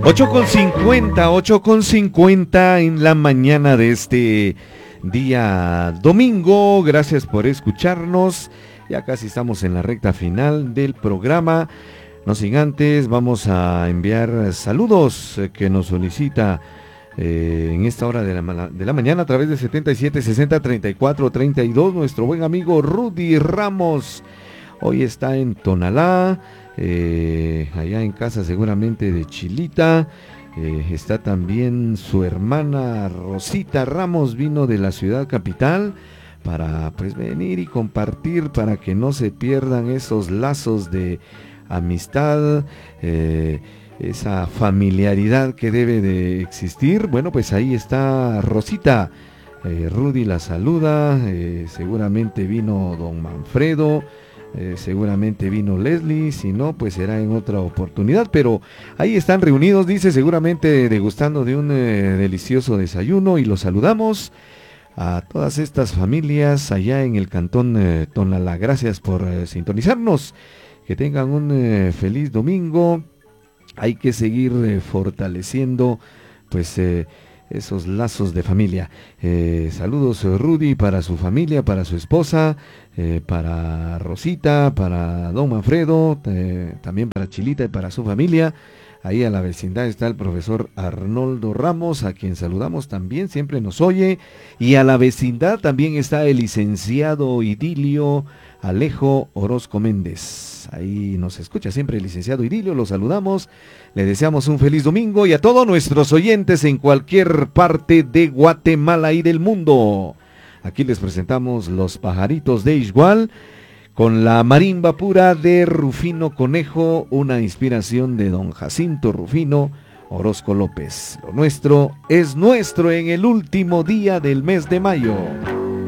8:50 en la mañana de este día domingo. Gracias por escucharnos. Ya casi estamos en la recta final del programa. No sin antes, vamos a enviar saludos que nos solicita en esta hora de la mañana a través de 77 60 34 32 nuestro buen amigo Rudy Ramos. Hoy está en Tonalá, allá en casa seguramente de Chilita. Está también su hermana Rosita Ramos, vino de la ciudad capital para pues venir y compartir, para que no se pierdan esos lazos de amistad, esa familiaridad que debe de existir. Bueno, pues ahí está Rosita. Rudy la saluda. Seguramente vino don Manfredo, seguramente vino Leslie, si no pues será en otra oportunidad, pero ahí están reunidos, dice, seguramente degustando de un delicioso desayuno, y los saludamos a todas estas familias allá en el cantón Tonalá. Gracias por sintonizarnos, que tengan un feliz domingo. Hay que seguir fortaleciendo pues esos lazos de familia. Saludos Rudy para su familia, para su esposa, para Rosita, para don Manfredo, también para Chilita y para su familia. Ahí a la vecindad está el profesor Arnoldo Ramos, a quien saludamos también, siempre nos oye. Y a la vecindad también está el licenciado Idilio Alejo Orozco Méndez. Ahí nos escucha siempre el licenciado Idilio, lo saludamos. Le deseamos un feliz domingo, y a todos nuestros oyentes en cualquier parte de Guatemala y del mundo. Aquí les presentamos Los Pajaritos de Ixgual, con la marimba pura de Rufino Conejo, una inspiración de don Jacinto Rufino Orozco López. Lo nuestro es nuestro en el último día del mes de mayo.